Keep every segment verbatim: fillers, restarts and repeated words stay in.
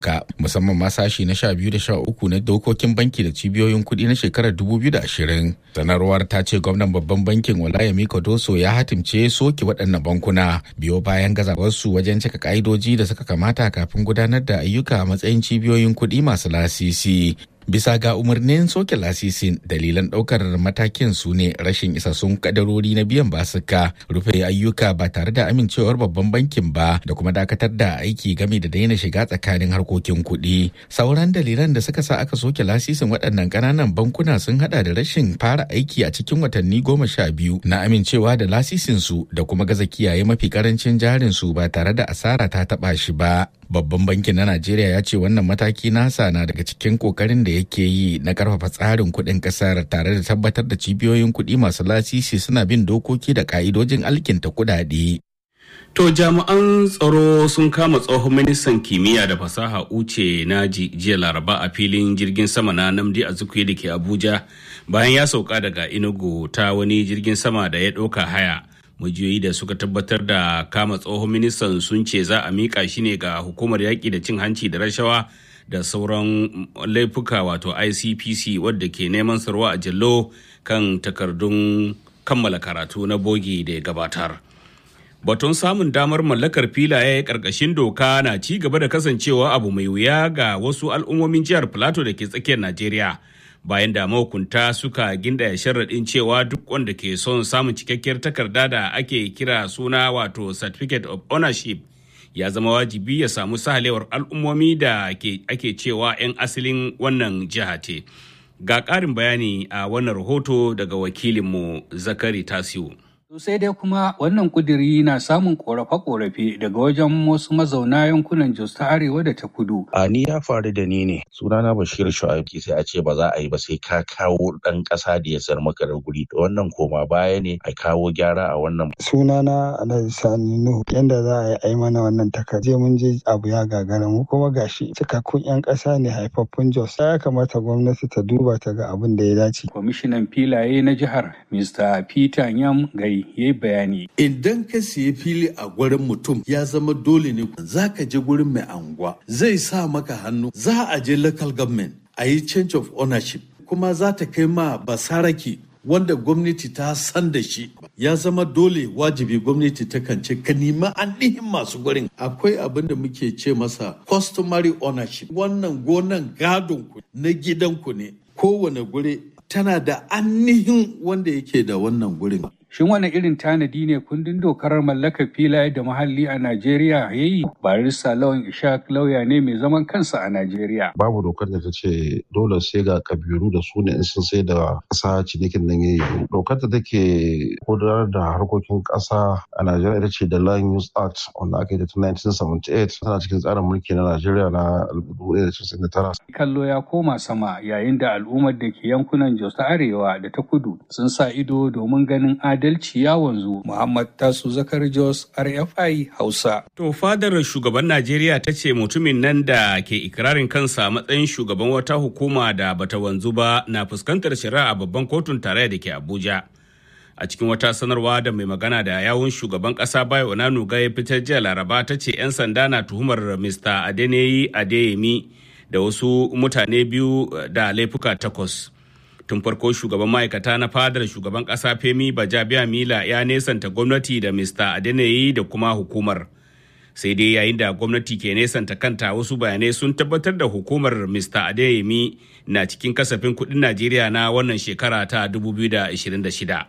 ka musamman ma sashi na sha biyu da sha uku na dokokin banki da cibiyoyin kuɗi na shekarar dubu biyu da ashirin. Sanarwar ta ce gwamnan babban bankin Olayemi Kodoso ya hatimce soke waɗannan bankuna biyo bayan gazawarsu wajen cika ka'idoji da suka kamata kafin gudanar da ayyuka a matsayin cibiyoyin kuɗi masu lasisi. Bisa ga umarnin soke lasisin, dalilan ɗaukar matakin su ne rashin isassun kadarori na biyan basuka, rufe ayyuka ba tare da amincewar babban bankin ba da kuma dakatar da aiki game da daina shiga tsakanin harkokin kuɗi. Sauran dalilan da suka sa aka soke lasisin waɗannan ƙananan bankuna sun hada da rashin fara aiki a cikin watanni goma sha biyu na amincewa da lasisin su da kuma gaza kiyaye mafi karancin jarin su ba tare da asara ta taɓa shi ba. Babban bankin na Najeriya ya ce wannan mataki nasa na daga cikin kokarin da yake yi na karfafa tsarin kuɗin ƙasar tare da tabbatar da cibiyoyin kuɗi masu lasisi suna bin dokoki da ka'idojin alkinta kuɗaɗe. To jami'an tsaro sun kama tsohon ministan kimiyya da fasaha Uche Naji jiya Laraba a filin jirgin sama na Nnamdi Azikiwe da ke Abuja bayan ya sauka daga Enugu ta wani jirgin sama da ya ɗauka haya. Majiyoyi da suka tabbatar da kama tsohon ministan sun ce za a mika shi ne ga hukumar yaƙi da cin hanci da rashawa da sauran laifuka wato I C P C wadda ke neman sarwa a jallo kan takardun kammala karatu na bogi da ya gabatar. Batun samun damar mallakar filaye ƙarƙashin doka na ci gaba da kasancewa abu mai wuya ga wasu al'ummomin jihar Plateau da ke tsakiyar Najeriya. Bayan da mahukunta suka gindaya sharaɗin cewa duk wanda ke son samun cikakkiyar takarda da ake kira suna wato certificate of ownership ya zama wajibi ya samu sahalewar al'ummomi da ake cewa 'yan asalin wannan jiha ce. Ga ƙarin bayani a wannan rahoto daga wakilinmu Zakari Tasiu. Sai dai kuma wannan kuduri na samun korafe-korafe daga wajen wasu mazauna yankunan Jos ta Arewa da ta Kudu. A ni ya faru da ni ne. Sunana Bashir Shu'aibu sai a ce ba za a yi ba sai ka kawo ɗan ƙasa da ya sayar maka da guri. Wannan koma baya ne a kawo gyara a wannan. Sunana Alhaji Sani Nuhu. Yanda za a yi mana wannan takarda mun je abu ya gagara mu kuma gashi cikakkun 'yan ƙasa ne haifaffun Jos. Ya kamata gwamnati ta duba ta ga abin da ya dace. Kwamishinan filaye na jihar Mister Peter Nyam Gai ya yi bayani. Idan ka siya fili a gurin mutum ya zama dole ne za ka je gurin mai anguwa zai sa maka hannu za a je local government a yi change of ownership kuma za ta kai ma basaraki wanda gwamnati ta san da shi ya zama dole wajibi gwamnati ta kance ka nima ainihin masu gurin akwai abin da muke ce masa customary ownership wannan gonan gadon ku na gidanku ne kowane guri tana da ainihin wanda yake da wannan gurin. Shin wani irin tanadi ne kundin dokar mallakar filaye da muhalli a Najeriya ya yi? Barista Lawan Ishaq lauya ne mai zaman kansa a Najeriya. Babu dokar da ta ce dole sai ga kabiru da su ne in sun sai da ƙasa cinikin nan yayi. Dokar da take gudanar da harkokin ƙasa a Najeriya ita ce da Land Use Act wanda aka yi da nineteen seventy-eight tana cikin tsarin mulki na Najeriya na dubu ɗaya da casa'in da tara. Kallo ya koma sama yayin da al'ummar da ke yankunan Jos ta Arewa da ta Kudu sun sa ido domin ganin adalci ya wanzu. Muhammad Tasu Zakar Jos R F I Hausa. To fadar shugaban Najeriya ta ce mutumin nan da ke ikirarin kansa matsayin shugaban wata hukuma da bata wanzu ba na fuskantar shari'a a babban kotun tarayya da ke Abuja. A cikin wata sanarwa da mai magana da yawun shugaban kasa Bayo Onanuga ya fitar jiya Laraba ta ce 'yan sanda na tuhumar Mister Adeneyi Adeyemi da wasu mutane biyu da laifuka takwas. Tun farko shugaban ma'aikata na fadar shugaban ƙasa Femi Bajabiamila ya nesanta gwamnati da Mister Adeneyi da kuma hukumar. Sai dai yayin da gwamnati ke nesanta kanta wasu bayanai sun tabbatar da hukumar Mister Adeyemi na cikin kasafin kuɗin Najeriya na wannan shekara ta dubu biyu da ashirin da shida.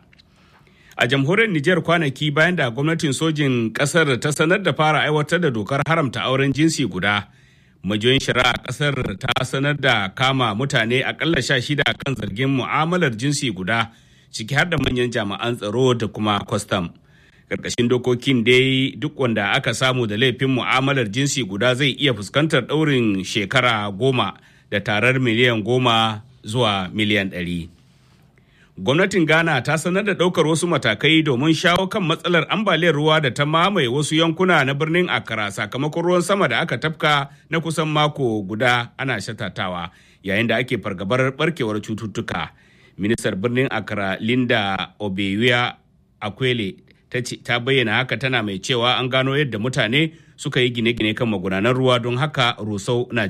A jamhuriyar Nijar kwanaki bayan da gwamnatin sojin ƙasar ta sanar da fara aiwatar da dokar haramta auren jinsi guda. Majiyoyin shari'a kasar ta sanar da kama mutane akalla sha shida kan zargin mu'amalar jinsi guda ciki har da manyan jami'an tsaro da kuma kwastam. Karkashin dokokin dai duk wanda aka samu da laifin mu'amalar jinsi guda zai iya fuskantar ɗaurin shekara goma da tarar miliyan goma zuwa miliyan ɗari. Gwamnatin Ghana ta sanar da ɗaukar wasu matakai domin shawo kan matsalar ambaliyar ruwa da ta mamaye wasu yankuna na birnin Accra sakamakon ruwan sama da aka tafka na kusan mako guda ana shatatawa yayin da ake fargabar barkewar cututtuka. Ministar birnin Accra Linda Obeya Akwele ta bayyana haka tana mai cewa an gano yadda mutane suka yi gine-gine kan magudanan ruwa don haka rusau na